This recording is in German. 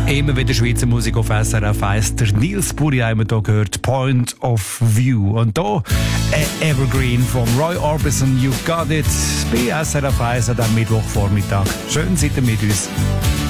Immer wieder Schweizer Musik auf SRF 1. Der Nils Buri haben wir hier gehört, Point of View. Und hier ein Evergreen von Roy Orbison, You Got It, bei SRF 1 an diesem Mittwochvormittag. Schön seid ihr mit uns.